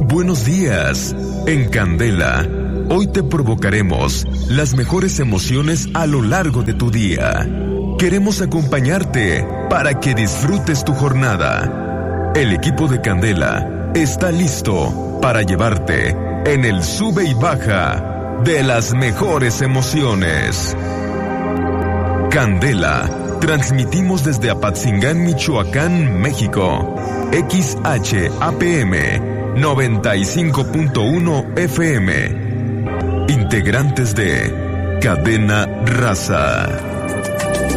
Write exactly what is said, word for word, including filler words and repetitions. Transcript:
Buenos días. En Candela, hoy te provocaremos las mejores emociones a lo largo de tu día. Queremos acompañarte para que disfrutes tu jornada. El equipo de Candela está listo para llevarte en el sube y baja de las mejores emociones. Candela, transmitimos desde Apatzingán, Michoacán, México. X H A P M noventa y cinco punto uno F M. Integrantes de Cadena Raza.